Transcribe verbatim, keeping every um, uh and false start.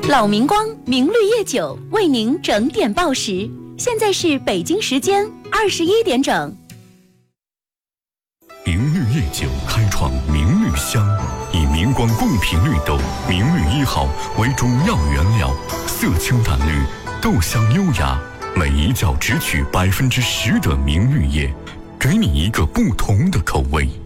老明光明绿叶酒为您整点报时，现在是北京时间二十一点整。 明绿叶酒开创明绿香，以明光贡品绿豆明绿一号为主要原料，色清淡绿，豆香优雅，每一窖只取百分之十的明绿叶，给你一个不同的口味。